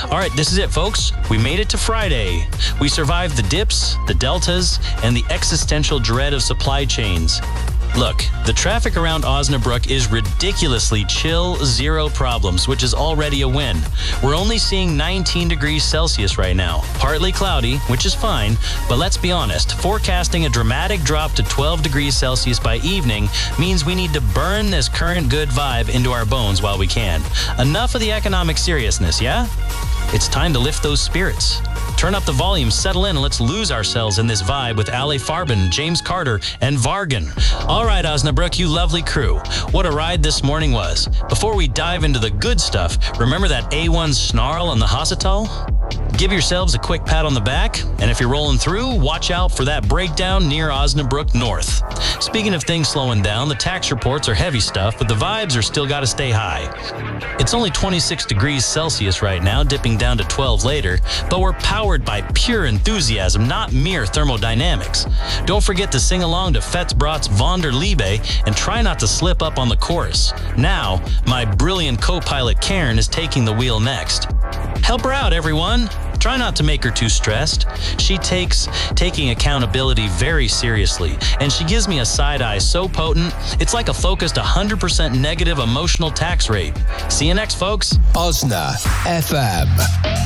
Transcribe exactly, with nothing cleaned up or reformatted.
All right, this is it, folks. We made it to Friday. We survived the dips, the deltas, and the existential dread of supply chains. Look, the traffic around Osnabrück is ridiculously chill, zero problems, which is already a win. We're only seeing nineteen degrees Celsius right now. Partly cloudy, which is fine, but let's be honest, forecasting a dramatic drop to twelve degrees Celsius by evening means we need to burn this current good vibe into our bones while we can. Enough of the economic seriousness, yeah? It's time to lift those spirits. Turn up the volume, settle in, and let's lose ourselves in this vibe with Ale Farben, James Carter, and Vargan. All right, Osnabrück, you lovely crew. What a ride this morning was. Before we dive into the good stuff, remember that A one snarl on the Hassetal? Give yourselves a quick pat on the back, and if you're rolling through, watch out for that breakdown near Osnabrück North. Speaking of things slowing down, the tax reports are heavy stuff, but the vibes are still got to stay high. It's only twenty-six degrees Celsius right now, dipping down to twelve later, but we're powered by pure enthusiasm, not mere thermodynamics. Don't forget to sing along to Fetzbrat's Von der Liebe and try not to slip up on the chorus. Now, my brilliant co-pilot Karen is taking the wheel next. Help her out, everyone. Try not to make her too stressed. She takes taking accountability very seriously, and she gives me a side eye so potent, it's like a focused one hundred percent negative emotional tax rate. See you next, folks. Osna F M.